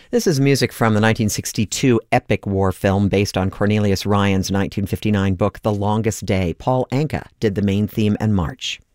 This is music from the 1962 epic war film based on Cornelius Ryan's 1959 book, The Longest Day. Paul Anka did the main theme and march.